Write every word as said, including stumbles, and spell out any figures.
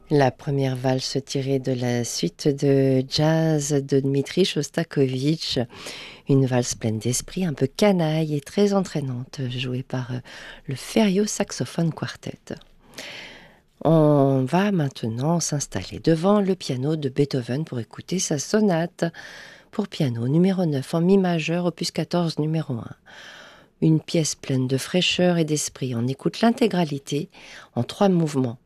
La première valse tirée de la suite de jazz de Dmitri Shostakovich, une valse pleine d'esprit, un peu canaille et très entraînante, jouée par euh, le Ferio Saxophone Quartet. On va maintenant s'installer devant le piano de Beethoven pour écouter sa sonate pour piano numéro neuf en mi majeur, opus quatorze numéro un. Une pièce pleine de fraîcheur et d'esprit. On écoute l'intégralité en trois mouvements.